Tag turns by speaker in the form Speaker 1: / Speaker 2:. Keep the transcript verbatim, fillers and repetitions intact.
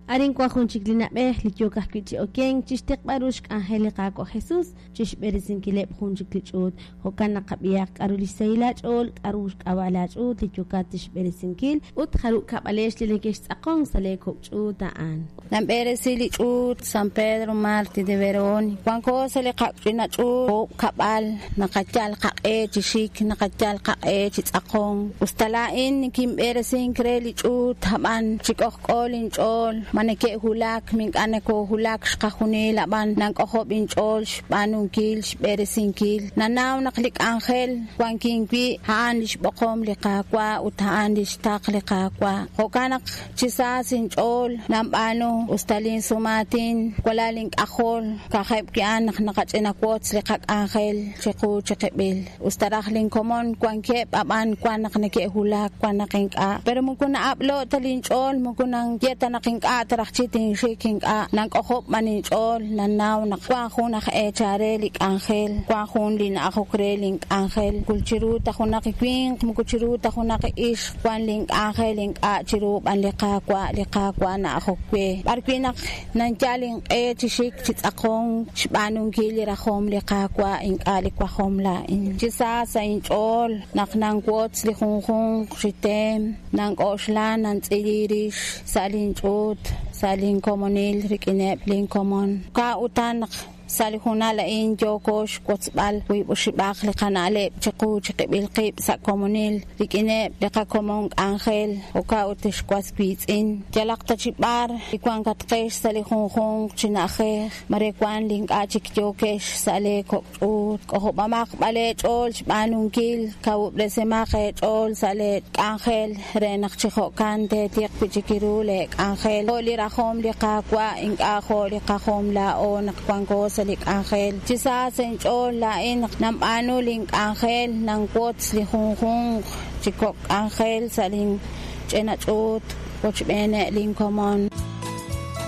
Speaker 1: Arin kwa hunchiklina be liyoka kwichi okeng chishtek barush angelica ko Jesus chish beresin kilep hunchiklichut hokana kabiyak arulisailach ol arush awalach ut liyoka tish beresin kil ut haru kabalesh lilekesh akong saleko chutaan
Speaker 2: nam beresili chut San Pedro Marti de Verón kwan ko sale kakchina chut kabal nakachal kake chishik nakachal kake chitsakong ustalain kim beresin kreli chut haban chikok olin chol maneke hulak ming aneko hulak shkahuni laban nang kohobin chol banung kil beresin kil nanaw naklik angel kwan kingwi haan lish bokom likakwa utahan lish tak likakwa hokanak chisasin chol nambano ustalin sumatin kwalaling akol kakhaib kian nakachinakot likak angel chiku chikibil ustarakling komon kwan kep aban kwan nakneke hulak kwan nakingka pero mungkuna aplo talin chol mungkunang yeta nakingka tarak chiting shaking a nang kohop manin chol nanaw nakwa ko nakaecharelik angel kwa ko lin ako kreling angel kulchiruta ko nakikwing mukuchiruta ko nakaish kwan ling angel ling a chirup an likakwa likakwa na ako kwe barkwinak nanchaling e chishik chitsakong shbanung kilira hom likakwa ing alikwa homla in chisa sa in chol naknang kwots likungkung shitem nang oslan nang tsiliris salin chot saling komunil rikinep ling komon ka utanak salihuna la in jokosh kotsbal wi bushibak le kanale chiku chikibil qib sa komunil rikinep leka komong angel uka utish kwas kwitsin jalak tachibar ikwan katkesh salihungkung chinakhe marekwan ling achik jokesh sale kokut kohobamak bale chol shbanung kil kawuble semake chol sale angel renak chiko kante tiak pichikirule angel holi rahom likakwa ing ako likahom lao nakwan salik angel chisa senchol lain nam ano ling angel nang quotes li hung hung chikok angel saling chenachot poch bene ling common